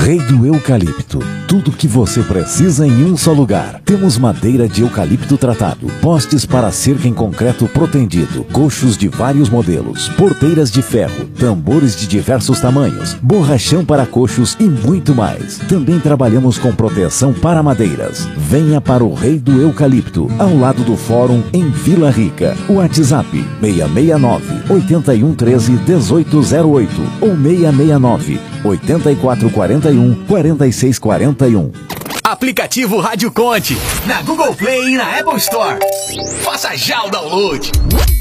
Rei do Eucalipto. Tudo que você precisa em um só lugar. Temos madeira de eucalipto tratado, postes para cerca em concreto protendido, coxos de vários modelos, porteiras de ferro, tambores de diversos tamanhos, borrachão para coxos e muito mais. Também trabalhamos com proteção para madeiras. Venha para o Rei do Eucalipto, ao lado do Fórum em Vila Rica. WhatsApp 669 8113 1808 ou 669 8441 4641. Aplicativo Rádio Conte, na Google Play e na Apple Store. Faça já o download.